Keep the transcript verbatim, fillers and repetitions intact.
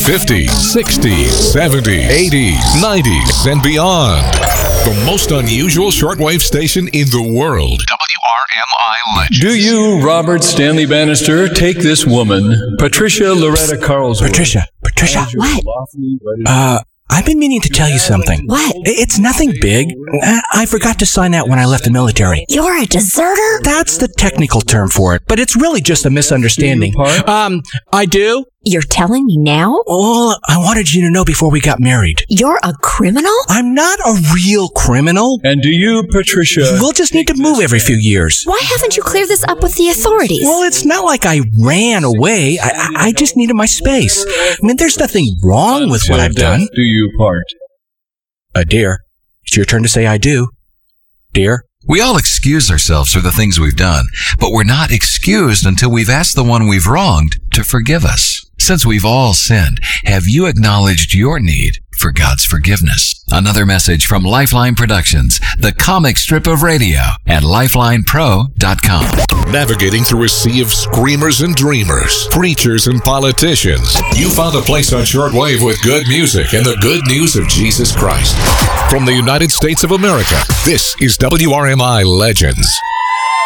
fifties, sixties, seventies, eighties, nineties, and beyond. The most unusual shortwave station in the world. W R M I Legends. Do you, Robert Stanley Bannister, take this woman, Patricia Loretta Carlsworth? Patricia, Patricia. What? Uh, I've been meaning to tell you something. What? It's nothing big. I, I forgot to sign out when I left the military. You're a deserter? That's the technical term for it, but it's really just a misunderstanding. Um, I do. You're telling me now? Well, I wanted you to know before we got married. You're a criminal? I'm not a real criminal. And do you, Patricia? We'll just need to move every few years. Why haven't you cleared this up with the authorities? Well, it's not like I ran away. I, I, I just needed my space. I mean, there's nothing wrong with what I've done. Do you part? Uh, dear, it's your turn to say I do. Dear? We all excuse ourselves for the things we've done, but we're not excused until we've asked the one we've wronged to forgive us. Since we've all sinned, have you acknowledged your need for God's forgiveness? Another message from Lifeline Productions, the comic strip of radio at lifeline pro dot com. Navigating through a sea of screamers and dreamers, preachers and politicians, you found a place on shortwave with good music and the good news of Jesus Christ. From the United States of America, this is W R M I Legends.